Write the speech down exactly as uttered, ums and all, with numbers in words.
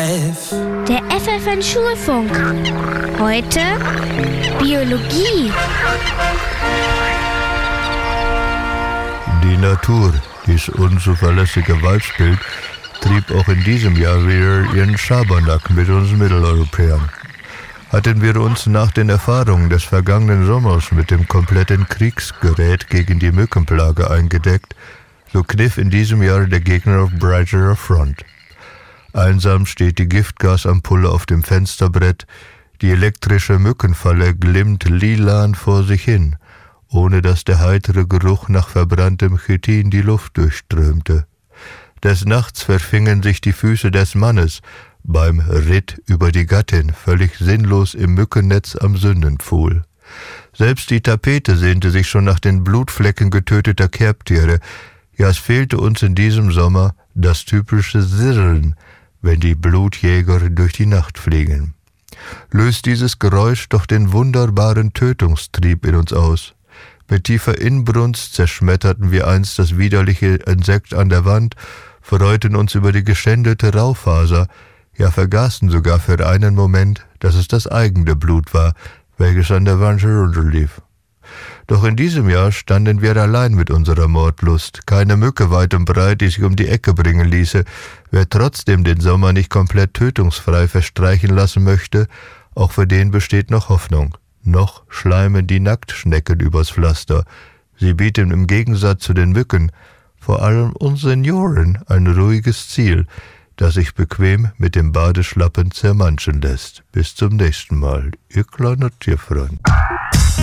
life. Der F F N-Schulfunk. Heute Biologie. Die Natur, dies unzuverlässige Weibsbild, trieb auch in diesem Jahr wieder ihren Schabernack mit uns Mitteleuropäern. Hatten wir uns nach den Erfahrungen des vergangenen Sommers mit dem kompletten Kriegsgerät gegen die Mückenplage eingedeckt, so kniff in diesem Jahr der Gegner auf breiterer Front. Einsam steht die Giftgasampulle auf dem Fensterbrett, die elektrische Mückenfalle glimmt lilan vor sich hin, ohne dass der heitere Geruch nach verbranntem Chitin die Luft durchströmte. Des Nachts verfingen sich die Füße des Mannes beim Ritt über die Gattin, völlig sinnlos im Mückennetz am Sündenpfuhl. Selbst die Tapete sehnte sich schon nach den Blutflecken getöteter Kerbtiere. Ja, es fehlte uns in diesem Sommer das typische Sirren, wenn die Blutjäger durch die Nacht fliegen. Löst dieses Geräusch doch den wunderbaren Tötungstrieb in uns aus. Mit tiefer Inbrunst zerschmetterten wir einst das widerliche Insekt an der Wand, freuten uns über die geschändete Raufaser, ja vergaßen sogar für einen Moment, dass es das eigene Blut war, welches an der Wand herunterlief. Doch in diesem Jahr standen wir allein mit unserer Mordlust, keine Mücke weit und breit, die sich um die Ecke bringen ließe. Wer trotzdem den Sommer nicht komplett tötungsfrei verstreichen lassen möchte, auch für den besteht noch Hoffnung. Noch schleimen die Nacktschnecken übers Pflaster. Sie bieten im Gegensatz zu den Mücken vor allem uns Senioren ein ruhiges Ziel, das sich bequem mit dem Badeschlappen zermanschen lässt. Bis zum nächsten Mal, Ihr kleiner Tierfreund.